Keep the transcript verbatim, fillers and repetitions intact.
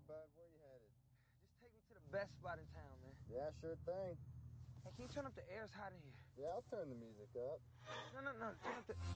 bud. Where you headed? Just take me to the best spot in town, man. Yeah, sure thing. Hey, can you turn up the air? It's hot in here. Yeah, I'll turn the music up. No, no, no. Turn up the...